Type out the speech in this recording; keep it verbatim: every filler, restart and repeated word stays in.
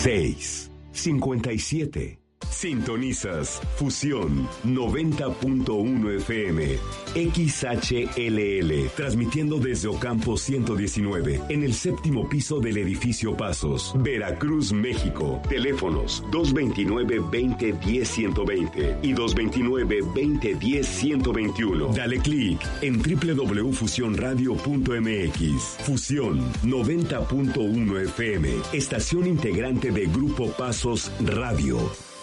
seis, cincuenta y siete. Sintonizas Fusión noventa punto uno F M, X H L L, transmitiendo desde Ocampo ciento diecinueve, en el séptimo piso del edificio Pasos, Veracruz, México. Teléfonos dos veintinueve, veinte, diez, ciento veinte y dos veintinueve, veinte, diez, ciento veintiuno. Dale clic en doble u doble u doble u punto fusión radio punto m x. Fusión noventa punto uno F M, estación integrante de Grupo Pasos Radio.